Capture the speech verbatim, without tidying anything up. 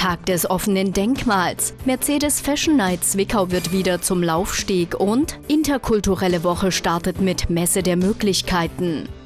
Tag des offenen Denkmals, Mercedes Fashion Night Zwickau wird wieder zum Laufsteg und interkulturelle Woche startet mit Messe der Möglichkeiten.